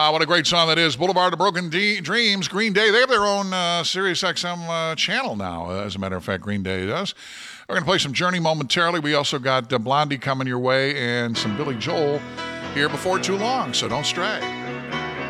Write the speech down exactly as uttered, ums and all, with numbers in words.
Uh, what a great song that is. Boulevard of Broken D- Dreams, Green Day. They have their own uh, Sirius X M uh, channel now, uh, as a matter of fact, Green Day does. We're going to play some Journey momentarily. We also got uh, Blondie coming your way and some Billy Joel here before too long, so don't stray.